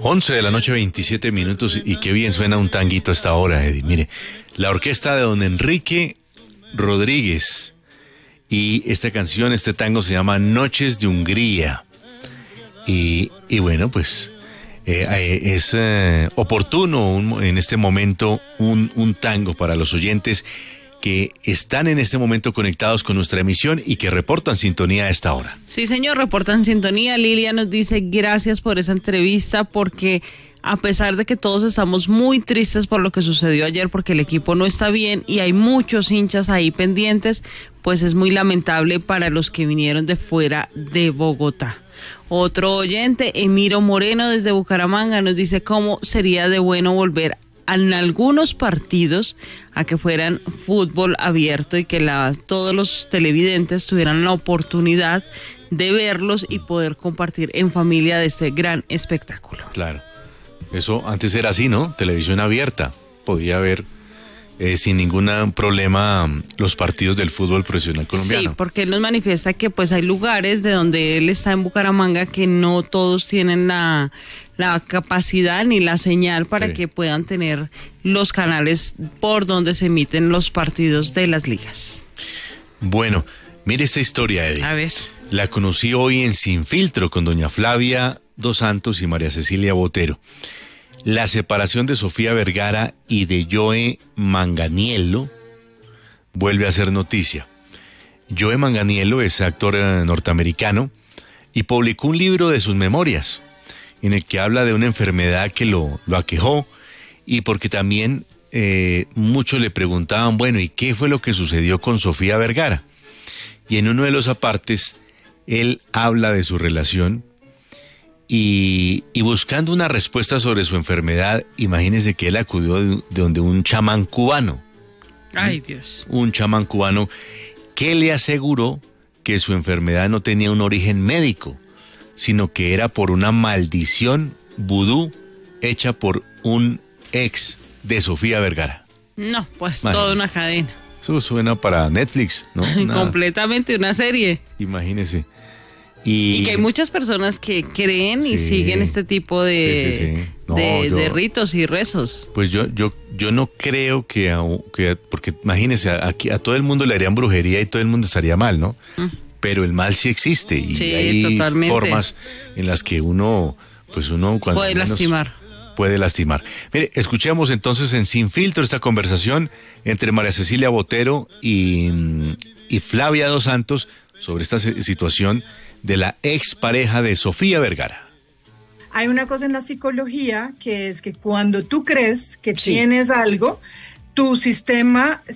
11 de la noche, 27 minutos, y qué bien suena un tanguito a esta hora, Eddie. Mire, la orquesta de don Enrique Rodríguez, y esta canción, este tango se llama Noches de Hungría. Y bueno, pues es oportuno en este momento un tango para los oyentes que están en este momento conectados con nuestra emisión y que reportan sintonía a esta hora. Sí, señor, reportan sintonía. Lilia nos dice gracias por esa entrevista, porque a pesar de que todos estamos muy tristes por lo que sucedió ayer, porque el equipo no está bien y hay muchos hinchas ahí pendientes, pues es muy lamentable para los que vinieron de fuera de Bogotá. Otro oyente, Emiro Moreno desde Bucaramanga, nos dice cómo sería de bueno volver en algunos partidos a que fueran fútbol abierto y que todos los televidentes tuvieran la oportunidad de verlos y poder compartir en familia de este gran espectáculo. Claro, eso antes era así, ¿no? Televisión abierta, podía ver sin ningún problema los partidos del fútbol profesional colombiano. Sí, porque él nos manifiesta que pues hay lugares de donde él está en Bucaramanga que no todos tienen la capacidad ni la señal para que puedan tener los canales por donde se emiten los partidos de las ligas. Bueno, mire esta historia, Eddie. A ver. La conocí hoy en Sin Filtro con doña Flavia Dos Santos y María Cecilia Botero. La separación de Sofía Vergara y de Joe Manganiello vuelve a ser noticia. Joe Manganiello es actor norteamericano y publicó un libro de sus memorias en el que habla de una enfermedad que lo aquejó, y porque también muchos le preguntaban, bueno, ¿y qué fue lo que sucedió con Sofía Vergara? Y en uno de los apartes, él habla de su relación y buscando una respuesta sobre su enfermedad, imagínense que él acudió de donde un chamán cubano. Ay, Dios. Un chamán cubano que le aseguró que su enfermedad no tenía un origen médico, sino que era por una maldición vudú hecha por un ex de Sofía Vergara. No, pues toda una cadena. Eso suena para Netflix, ¿no? Completamente una serie. Imagínese. Y que hay muchas personas que creen y siguen este tipo de ritos y rezos. Pues yo no creo que porque imagínese, aquí a todo el mundo le harían brujería y todo el mundo estaría mal, ¿no? Pero el mal sí existe y hay totalmente formas en las que uno cuando puede lastimar. Puede lastimar. Mire, escuchemos entonces en Sin Filtro esta conversación entre María Cecilia Botero y Flavia Dos Santos sobre esta situación de la expareja de Sofía Vergara. Hay una cosa en la psicología que es que cuando tú crees que tienes algo, tu sistema